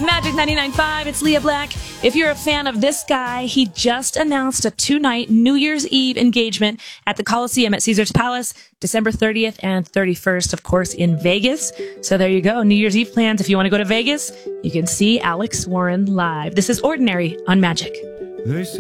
Magic 99.5, it's Leah Black. If you're a fan of this guy, he just announced a 2-night New Year's Eve engagement at the Coliseum at Caesar's Palace, December 30th and 31st, of course, in Vegas. So there you go, New Year's Eve plans. If you want to go to Vegas, you can see Alex Warren live. This is Ordinary on Magic. They say